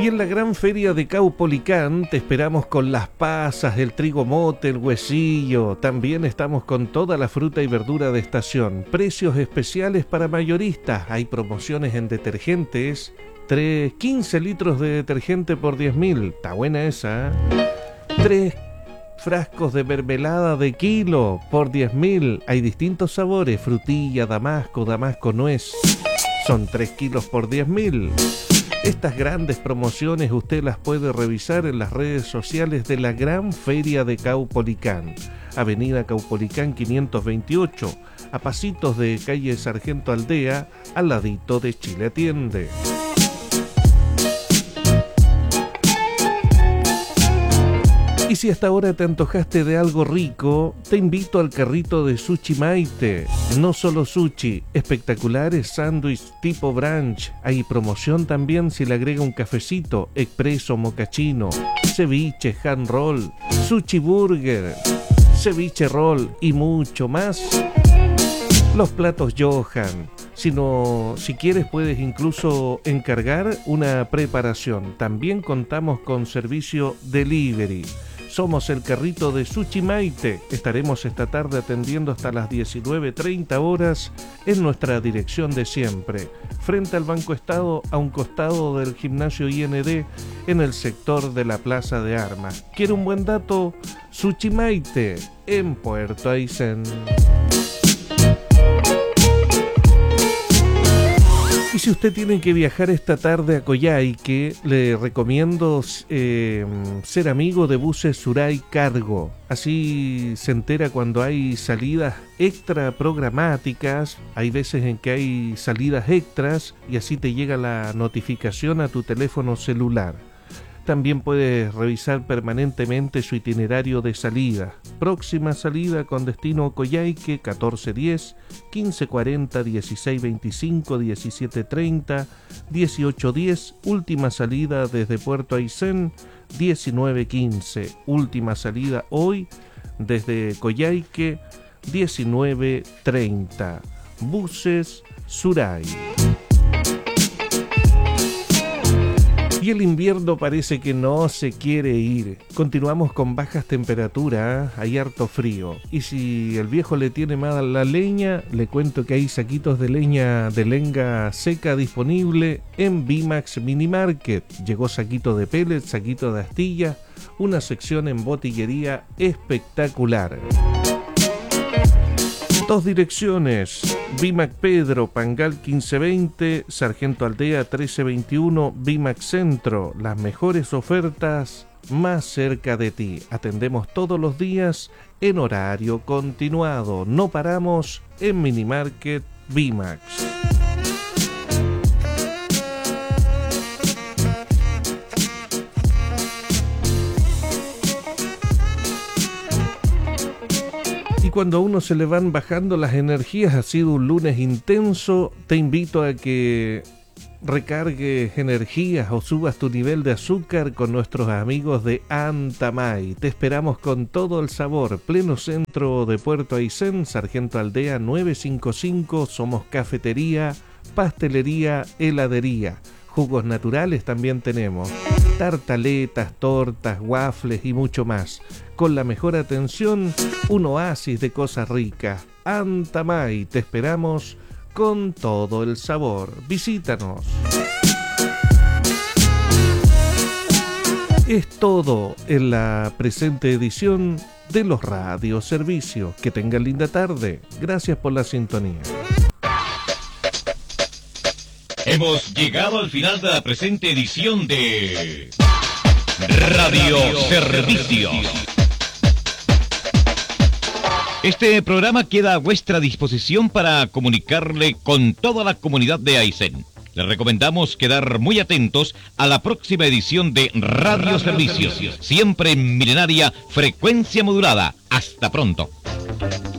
Y en la gran feria de Caupolicán te esperamos con las pasas, el trigo mote, el huesillo. También estamos con toda la fruta y verdura de estación. Precios especiales para mayoristas. Hay promociones en detergentes. 15 litros de detergente por 10.000. Está buena esa, ¿eh? 3 frascos de mermelada de kilo por 10.000. Hay distintos sabores. Frutilla, damasco nuez. Son 3 kilos por 10.000. Estas grandes promociones usted las puede revisar en las redes sociales de la Gran Feria de Caupolicán. Avenida Caupolicán 528, a pasitos de calle Sargento Aldea, al ladito de Chile Atiende. Y si hasta ahora te antojaste de algo rico, te invito al carrito de Sushi Maite. No solo sushi, espectaculares sándwiches tipo brunch. Hay promoción también si le agrega un cafecito, expreso, mocachino, ceviche, hand roll, sushi burger, ceviche roll y mucho más. Los platos Johan. Si quieres puedes incluso encargar una preparación. También contamos con servicio delivery. Somos el carrito de Sushi Maite. Estaremos esta tarde atendiendo hasta las 19:30 horas en nuestra dirección de siempre, frente al Banco Estado, a un costado del gimnasio IND, en el sector de la Plaza de Armas. ¿Quiere un buen dato? Sushi Maite, en Puerto Aysén. Y si usted tiene que viajar esta tarde a Coyhaique, le recomiendo ser amigo de Buses Suray Cargo. Así se entera cuando hay salidas extra programáticas. Hay veces en que hay salidas extras y así te llega la notificación a tu teléfono celular. También puedes revisar permanentemente su itinerario de salida. Próxima salida con destino Coyhaique, 14:10, 15:40, 16:25, 17:30, 18:10. Última salida desde Puerto Aysén, 19:15. Última salida hoy desde Coyhaique, 19:30. Buses Suray. Y el invierno parece que no se quiere ir. Continuamos con bajas temperaturas, hay harto frío. Y si el viejo le tiene mal la leña, le cuento que hay saquitos de leña de lenga seca disponible en Bimax Mini Market. Llegó saquito de pellets, saquito de astilla, una sección en botillería espectacular. 2 direcciones, Bimac Pedro, Pangal 1520, Sargento Aldea 1321, Bimac Centro, las mejores ofertas más cerca de ti. Atendemos todos los días en horario continuado, no paramos en Minimarket Bimax. Cuando a uno se le van bajando las energías, ha sido un lunes intenso, te invito a que recargues energías o subas tu nivel de azúcar con nuestros amigos de Antamay. Te esperamos con todo el sabor, pleno centro de Puerto Aysén, Sargento Aldea 955, somos cafetería, pastelería, heladería. Jugos naturales también tenemos, tartaletas, tortas, waffles y mucho más. Con la mejor atención, un oasis de cosas ricas. Antamay, te esperamos con todo el sabor. Visítanos. Es todo en la presente edición de los radioservicios. Que tengan linda tarde. Gracias por la sintonía. Hemos llegado al final de la presente edición de Radio Servicios. Este programa queda a vuestra disposición para comunicarle con toda la comunidad de Aysén. Le recomendamos quedar muy atentos a la próxima edición de Radio Servicios, siempre en milenaria frecuencia modulada. Hasta pronto.